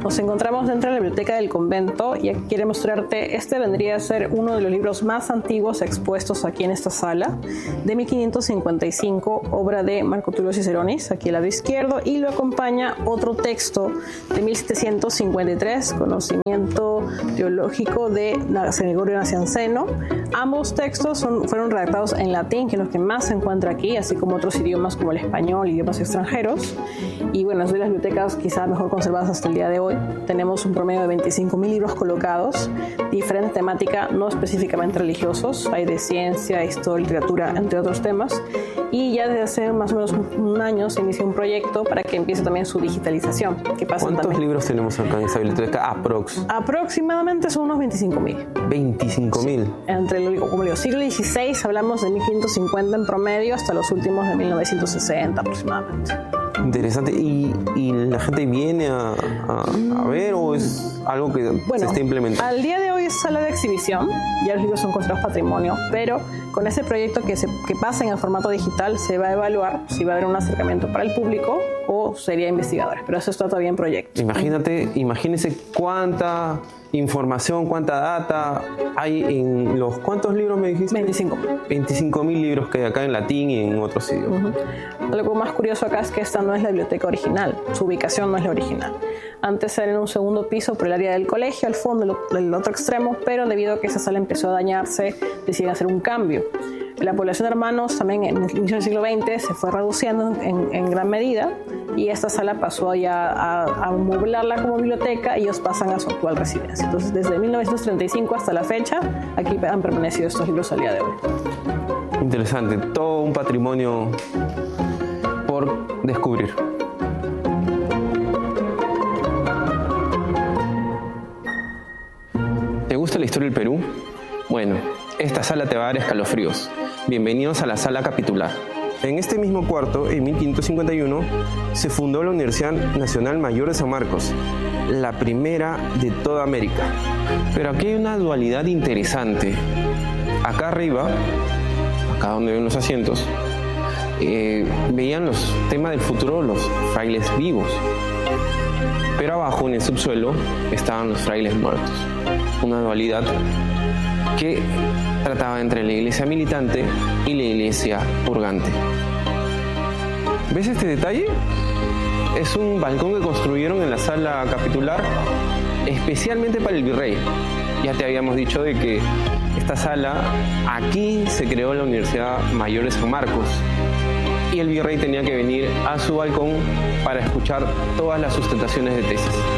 Nos encontramos dentro de la biblioteca del convento y aquí quiero mostrarte, este vendría a ser uno de los libros más antiguos expuestos aquí en esta sala, de 1555, obra de Marco Tulio Ciceronis, aquí al lado izquierdo, y lo acompaña otro texto de 1753, Conocimiento teológico de San Gregorio Nacianceno. Ambos textos fueron redactados en latín, que es lo que más se encuentra aquí, así como otros idiomas como el español, idiomas extranjeros. Y bueno, es de las bibliotecas quizás mejor conservadas hasta el día de hoy. Tenemos un promedio de 25.000 libros colocados, diferente temática, no específicamente religiosos, hay de ciencia, historia, literatura, entre otros temas. Y ya desde hace más o menos un año se inició un proyecto para que empiece también su digitalización. ¿Cuántos libros tenemos acá en esta biblioteca? Aproximadamente son unos 25.000. 25.000. Sí. Entre, como digo, siglo XVI hablamos de 1550 en promedio hasta los últimos de 1960 aproximadamente. Interesante. ¿Y la gente viene a ver o es algo que se está implementando? Al día de hoy es sala de exhibición, ya los libros son considerados patrimonio, pero con ese proyecto que pasa en el formato digital se va a evaluar si va a haber un acercamiento para el público o sería investigadores, pero eso está todavía en proyecto. Imagínese cuánta información, cuánta data hay en los... ¿Cuántos libros me dijiste? 25.000 libros que hay acá en latín y en otros idiomas. Algo más curioso acá es que esta no es la biblioteca original, su ubicación no es la original. Antes era en un segundo piso por el área del colegio, al fondo, del otro extremo, pero debido a que esa sala empezó a dañarse, decidieron hacer un cambio. La población de hermanos también en el inicio del siglo XX se fue reduciendo en gran medida y esta sala pasó ya a amoblarla como biblioteca y ellos pasan a su actual residencia. Entonces, desde 1935 hasta la fecha, aquí han permanecido estos libros al día de hoy. Interesante, todo un patrimonio por descubrir. ¿Te gusta la historia del Perú? Bueno, esta sala te va a dar escalofríos. Bienvenidos a la sala capitular. En este mismo cuarto, en 1551, se fundó la Universidad Nacional Mayor de San Marcos, la primera de toda América. Pero aquí hay una dualidad interesante. Acá arriba, acá donde ven los asientos, veían los temas del futuro, los frailes vivos. Pero abajo, en el subsuelo, estaban los frailes muertos. Una dualidad que trataba entre la iglesia militante y la iglesia purgante. ¿Ves este detalle? Es un balcón que construyeron en la sala capitular especialmente para el virrey. Ya te habíamos dicho de que esta sala, aquí se creó la Universidad Mayor de San Marcos y el virrey tenía que venir a su balcón para escuchar todas las sustentaciones de tesis.